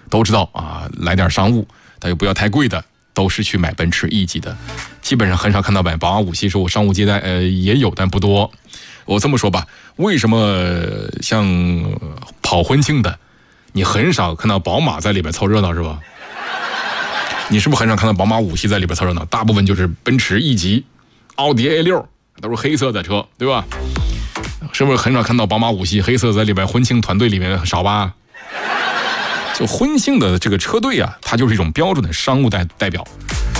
都知道啊，来点商务，但又不要太贵的，都是去买奔驰 E 级的。基本上很少看到买宝马5系，说我商务接待也有，但不多。我这么说吧，为什么像跑婚庆的，你很少看到宝马在里边凑热闹是吧？你是不是很少看到宝马5系在里边凑热闹？大部分就是奔驰 E 级、奥迪 A6， 都是黑色的车，对吧？是不是很少看到宝马5系黑色在里边？婚庆团队里面少吧？就婚庆的这个车队啊，它就是一种标准的商务代表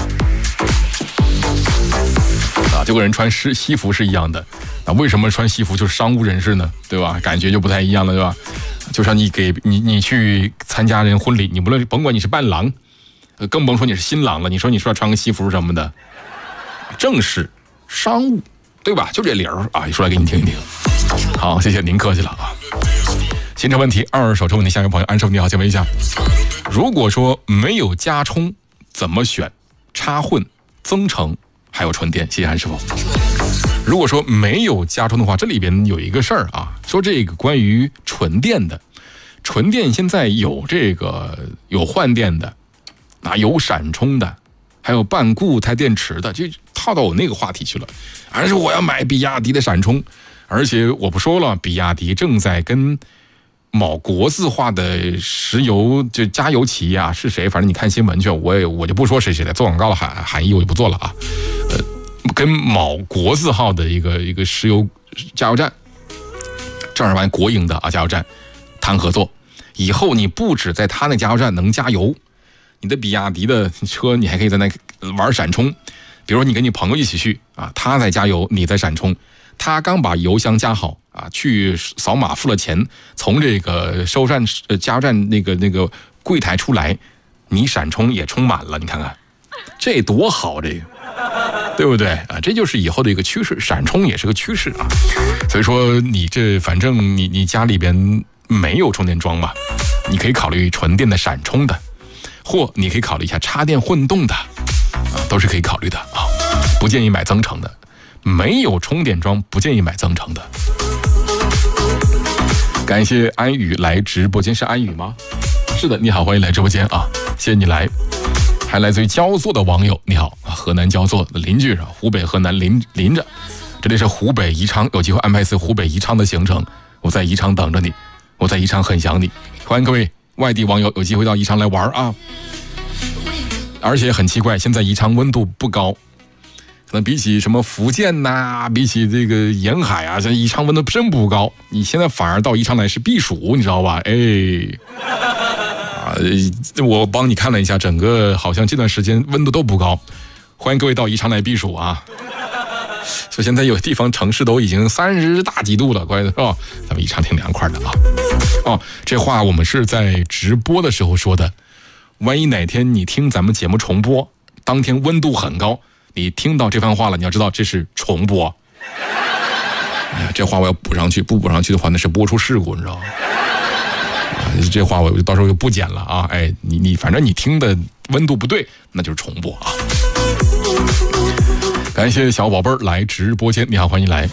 啊，就跟人穿西服是一样的。那为什么穿西服就是商务人士呢？对吧？感觉就不太一样了，对吧？就像你去参加人婚礼，你甭管你是伴郎，更甭说你是新郎了，你说要穿个西服什么的，正式商务，对吧？就这理儿啊，说来给你听一听。好，谢谢您，客气了啊。新车问题，二手车问题，下一位朋友安师傅你好，请问一下，如果说没有加充怎么选？插混、增程还有纯电？谢谢安师傅。如果说没有加充的话，这里边有一个事儿啊，说这个关于纯电的，纯电现在有有换电的，有闪充的，还有半固态电池的，就套到我那个话题去了。而是我要买比亚迪的闪充，而且我不说了，比亚迪正在跟某国字化的石油就加油企业啊，是谁？反正你看新闻去，我就不说谁了，做广告的含义我就不做了啊。跟某国字号的一个石油加油站，正儿八经国营的加油站谈合作，以后你不止在他那加油站能加油，你的比亚迪的车你还可以在那玩闪充。比如说你跟你朋友一起去啊，他在加油，你在闪充，他刚把油箱加好啊，去扫码付了钱，从这个加油站那个柜台出来，你闪充也充满了，你看看这多好，这个对不对啊？这就是以后的一个趋势，闪充也是个趋势啊。所以说你这反正你家里边没有充电桩吧，你可以考虑纯电的闪充的，或你可以考虑一下插电混动的啊，都是可以考虑的啊。不建议买增程的，没有充电桩不建议买增程的。感谢安宇来直播间，是安宇吗？是的，你好，欢迎来直播间啊，谢谢你来。还来自于焦作的网友，你好，河南焦作的邻居啊，湖北河南邻着，这里是湖北宜昌，有机会安排一次湖北宜昌的行程，我在宜昌等着你，我在宜昌很想你，欢迎各位外地网友有机会到宜昌来玩啊。而且很奇怪，现在宜昌温度不高，可能比起什么福建呐，比起这个沿海啊，这宜昌温度真不高，你现在反而到宜昌来是避暑，你知道吧？我帮你看了一下，整个好像这段时间温度都不高，欢迎各位到宜昌来避暑啊！所以现在有地方城市都已经30大几度了，乖的是吧？咱们宜昌挺凉快的啊！哦，这话我们是在直播的时候说的，万一哪天你听咱们节目重播，当天温度很高，你听到这番话了，你要知道这是重播。哎呀，这话我要补上去，不补上去的话那是播出事故，你知道吗？这话我到时候就不剪了啊！哎，你反正你听的温度不对，那就是重播啊。感谢小宝贝儿来直播间，你好，欢迎来。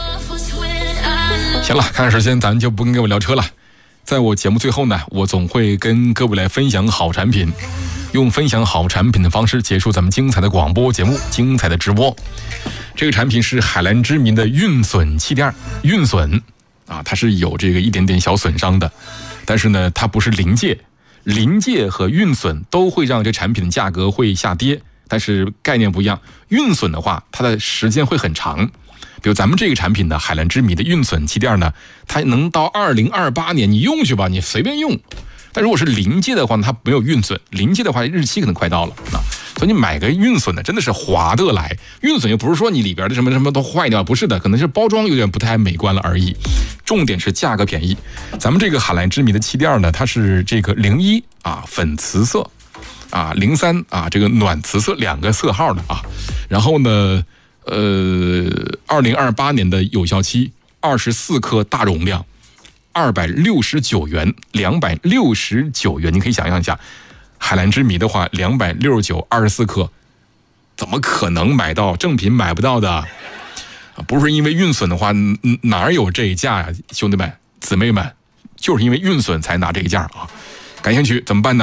行了，看时间咱就不跟各位聊车了。在我节目最后呢，我总会跟各位来分享好产品，用分享好产品的方式结束咱们精彩的广播节目，精彩的直播。这个产品是海蓝之谜的运损气垫，运损啊，它是有这个一点点小损伤的。但是呢，它不是临界和运损都会让这产品的价格会下跌，但是概念不一样。运损的话，它的时间会很长，比如咱们这个产品的海蓝之谜的运损气垫呢，它能到2028年你用去吧，你随便用。但如果是临界的话呢，它没有运损，临界的话日期可能快到了啊，所以你买个运损的真的是划得来。运损又不是说你里边的什么都坏掉，不是的，可能是包装有点不太美观了而已。重点是价格便宜。咱们这个海蓝之谜的气垫呢，它是这个01啊粉瓷色啊03啊这个暖瓷色两个色号的啊。然后呢2028年的有效期，24克大容量，269元，269元，你可以想象一下，海蓝之谜的话，269 24克，怎么可能买到？正品买不到的，不是因为运损的话，哪有这一价呀，兄弟们、姊妹们，就是因为运损才拿这个价啊！感兴趣怎么办呢？